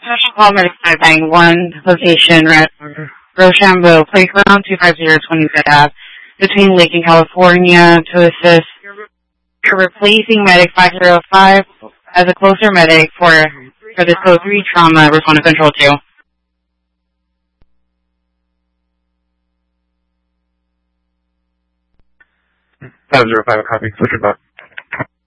Special call medic 591, location Rochambeau Playground, 25025th Ave, between Lake and California, to assist replacing medic 505 as a closer medic for the code 3 trauma responding control 2. 505, copy. Switch your butt.